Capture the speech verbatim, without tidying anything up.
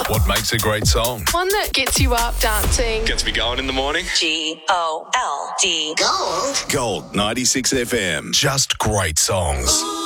What makes a great song? One that gets you up dancing. Gets me going in the morning. G O L D. Gold. Gold ninety-six F M. Just great songs.